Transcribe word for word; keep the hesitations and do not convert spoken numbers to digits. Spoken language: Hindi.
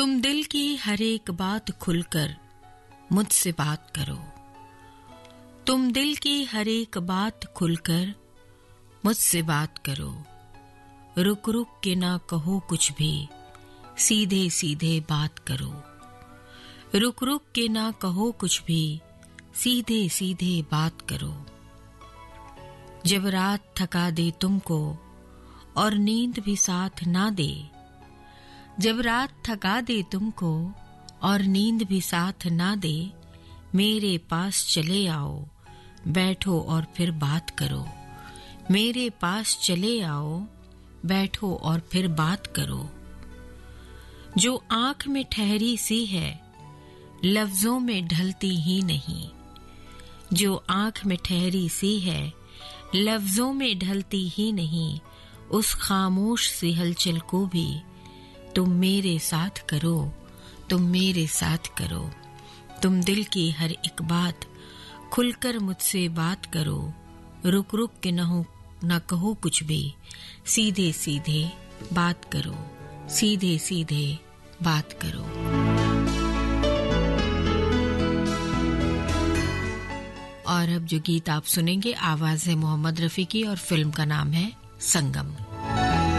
तुम दिल की हर एक बात खुलकर मुझसे बात करो। तुम दिल की हर एक बात खुलकर मुझसे बात करो। रुक रुक के ना कहो कुछ भी, सीधे सीधे बात करो। रुक रुक के ना कहो कुछ भी, सीधे सीधे बात करो। जब रात थका दे तुमको और नींद भी साथ ना दे, जब रात थका दे तुमको और नींद भी साथ ना दे, मेरे पास चले आओ, बैठो और फिर बात करो। मेरे पास चले आओ, बैठो और फिर बात करो। जो आंख में ठहरी सी है, लफ्जों में ढलती ही नहीं। जो आंख में ठहरी सी है, लफ्जों में ढलती ही नहीं। उस खामोश सी हलचल को भी तुम मेरे साथ करो, तुम मेरे साथ करो। तुम दिल की हर एक बात खुलकर मुझसे बात करो। रुक रुक के न हो न कहो कुछ भी, सीधे सीधे बात करो, सीधे सीधे बात करो। और अब जो गीत आप सुनेंगे, आवाज है मोहम्मद रफी की और फिल्म का नाम है संगम।